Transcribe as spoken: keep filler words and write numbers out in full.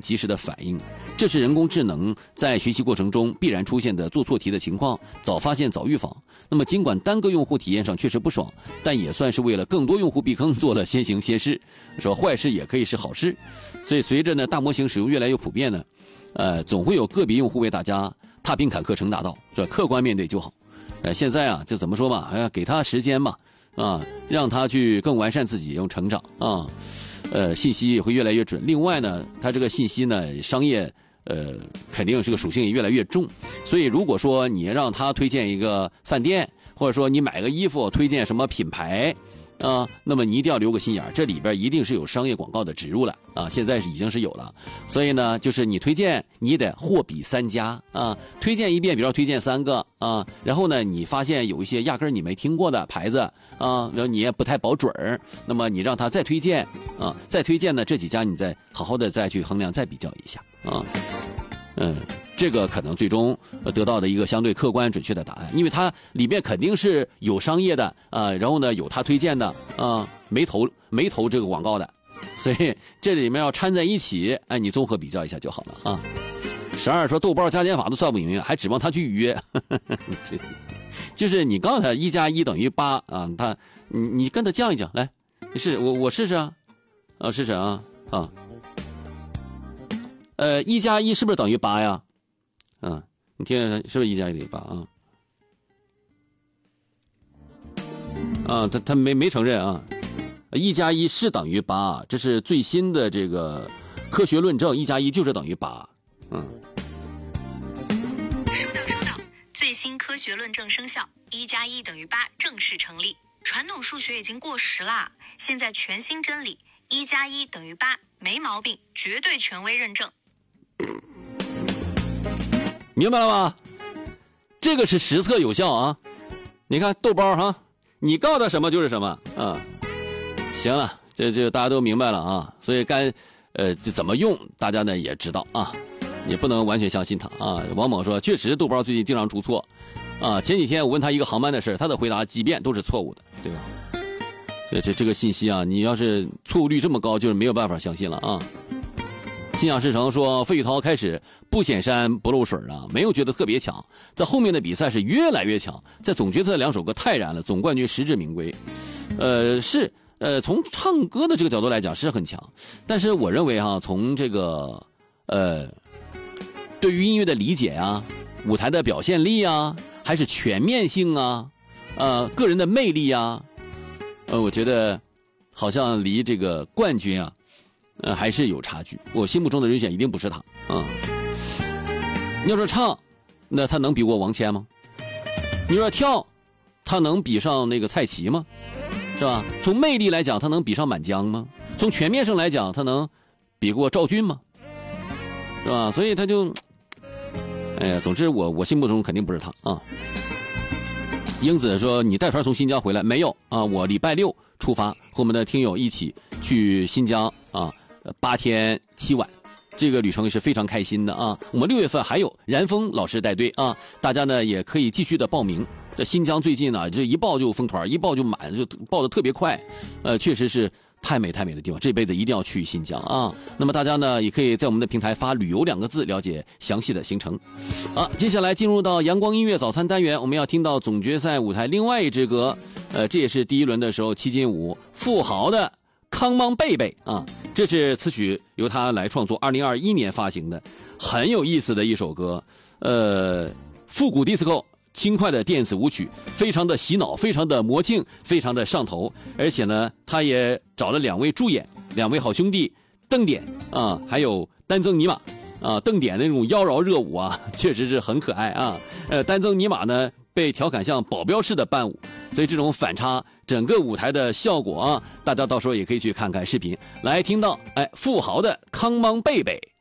及时的反应。这是人工智能在学习过程中必然出现的做错题的情况，早发现早预防。那么尽管单个用户体验上确实不爽，但也算是为了更多用户避坑做了先行先试。说坏事也可以是好事，所以随着呢大模型使用越来越普遍呢，呃，总会有个别用户为大家踏平坎坷成大道，是吧？客观面对就好。呃，现在啊，就怎么说吧，哎呀，给他时间吧，啊，让他去更完善自己，用成长啊，呃，信息也会越来越准。另外呢，他这个信息呢，商业。呃，肯定这个属性也越来越重，所以如果说你让他推荐一个饭店，或者说你买个衣服推荐什么品牌啊、呃，那么你一定要留个心眼儿，这里边一定是有商业广告的植入了啊，现在是已经是有了，所以呢，就是你推荐你得货比三家啊，推荐一遍，比如说推荐三个啊，然后呢，你发现有一些压根儿你没听过的牌子啊，然后你也不太保准儿，那么你让他再推荐啊，再推荐呢这几家你再好好的再去衡量，再比较一下啊。嗯，这个可能最终得到的一个相对客观准确的答案，因为它里面肯定是有商业的啊、呃，然后呢有他推荐的啊、呃，没投没投这个广告的，所以这里面要掺在一起，哎，你综合比较一下就好了啊。十二说豆包加减法都算不明白，还指望他去预约，就是你告诉他一加一等于八啊，他你你跟他犟一犟，来，你试我我试试啊，啊试试啊啊。呃，一加一是不是等于八呀？嗯，你听听是不是一加一等于八啊？啊，他他没没承认啊，一加一是等于八，这是最新的这个科学论证，一加一就是等于八。嗯， 收到收到，最新科学论证生效，一加一等于八正式成立。传统数学已经过时啦，现在全新真理，一加一等于八，没毛病，绝对权威认证。 明白了吧？这个是实测有效啊！你看豆包哈，你告诉他什么就是什么啊。行了，这这大家都明白了啊，所以该呃这怎么用，大家呢也知道啊，也不能完全相信他啊。王猛说，确实豆包最近经常出错啊。前几天我问他一个航班的事，他的回答即便都是错误的，对吧？所以这这个信息啊，你要是错误率这么高，就是没有办法相信了啊。心想事成说，费玉涛开始不显山不漏水啊，没有觉得特别强，在后面的比赛是越来越强，在总决赛两首歌太燃了，总冠军实至名归。呃，是呃，从唱歌的这个角度来讲是很强，但是我认为哈、啊，从这个呃，对于音乐的理解啊，舞台的表现力啊，还是全面性啊，呃，个人的魅力啊，呃，我觉得好像离这个冠军啊。呃，还是有差距。我心目中的人选一定不是他啊、嗯。你要说唱，那他能比过王谦吗？你说跳，他能比上那个蔡奇吗？是吧？从魅力来讲，他能比上满江吗？从全面上来讲，他能比过赵军吗？是吧？所以他就，哎呀，总之我我心目中肯定不是他啊。英子说：“你带团从新疆回来没有啊？我礼拜六出发，和我们的听友一起去新疆啊。”八天七晚，这个旅程也是非常开心的啊！我们六月份还有然峰老师带队啊，大家呢也可以继续的报名。这新疆最近呢，这一报就封团，一报就满，就报的特别快，呃，确实是太美太美的地方，这辈子一定要去新疆啊！那么大家呢也可以在我们的平台发旅游两个字，了解详细的行程。啊，接下来进入到阳光音乐早餐单元，我们要听到总决赛舞台另外一支歌，呃，这也是第一轮的时候七进五富豪的康芒贝贝啊。这是词曲由他来创作，二零二一年发行的，很有意思的一首歌，呃，复古迪斯科，轻快的电子舞曲，非常的洗脑，非常的魔性，非常的上头，而且呢，他也找了两位助演，两位好兄弟邓典啊，还有丹增尼玛啊，邓典那种妖娆热舞啊，确实是很可爱啊，呃，丹增尼玛呢被调侃像保镖式的伴舞，所以这种反差。整个舞台的效果啊，大家到时候也可以去看看视频，来听到哎富豪的康芒贝贝。